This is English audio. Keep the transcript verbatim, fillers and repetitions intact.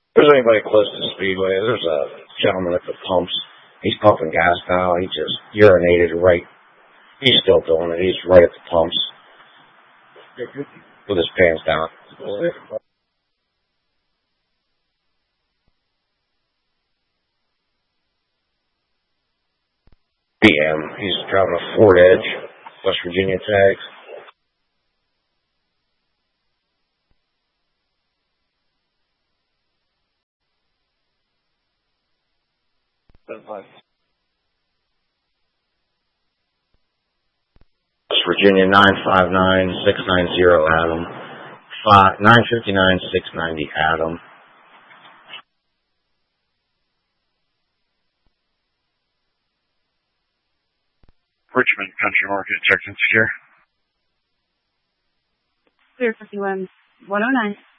If there's anybody close to Speedway, there's a gentleman at the pumps. He's pumping gas now. He just urinated right. He's still doing it. He's right at the pumps with his pants down. P M. He's driving a Ford Edge, West Virginia tags. West Virginia nine five nine six nine zero Adam. Five nine fifty nine six ninety Adam. Richmond Country Market, checked and secure. Clear fifty-one one oh nine.